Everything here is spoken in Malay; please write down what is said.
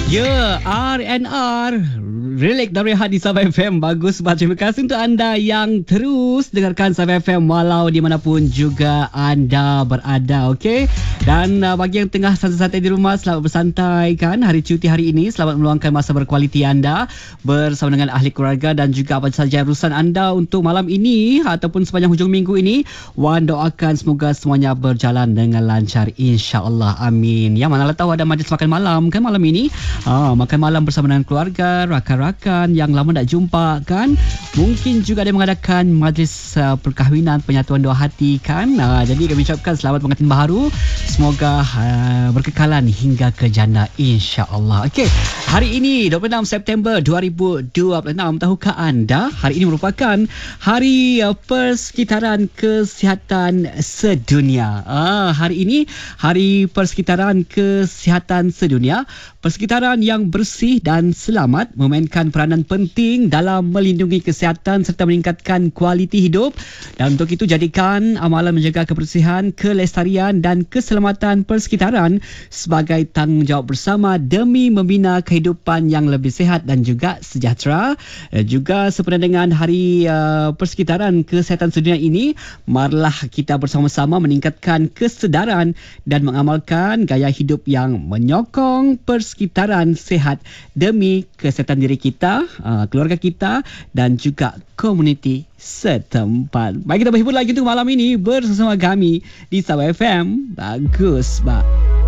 Ya, R&R Relax dan rehat di Sabah FM. Bagus banget. Terima kasih untuk anda yang terus dengarkan Sabah FM walau di manapun juga anda berada. Okey. Dan bagi yang tengah santai-santai di rumah, selamat bersantai kan hari cuti hari ini. Selamat meluangkan masa berkualiti anda bersama dengan ahli keluarga dan juga apa sahaja urusan anda untuk malam ini ataupun sepanjang hujung minggu ini. Wan doakan semoga semuanya berjalan dengan lancar, insya-Allah. Amin. Ya, mana tahu ada majlis makan malam kan malam ini. Makan malam bersama dengan keluarga, rakan-rakan yang lama tak jumpa kan. Mungkin juga ada mengadakan majlis perkahwinan, penyatuan dua hati kan. Jadi kami ucapkan selamat pengantin baharu. Semoga berkekalan hingga ke jannah, insya-Allah. Okey, hari ini 26 September 2026. Tahukah anda hari ini merupakan hari Persekitaran Kesihatan Sedunia. Hari ini hari Persekitaran Kesihatan Sedunia. Persekitaran yang bersih dan selamat memainkan peranan penting dalam melindungi kesihatan serta meningkatkan kualiti hidup. Dan untuk itu jadikan amalan menjaga kebersihan, kelestarian dan keselamatan persekitaran sebagai tanggungjawab bersama demi membina kehidupan yang lebih sihat dan juga sejahtera. Juga sempena dengan hari Persekitaran Kesihatan Sedunia ini, marilah kita bersama-sama meningkatkan kesedaran dan mengamalkan gaya hidup yang menyokong persekitaran sihat demi kesihatan diri kita, keluarga kita dan juga komuniti setempat. Baik, kita berhibur lagi untuk malam ini bersama kami di Sabah FM. Bagus, Pak.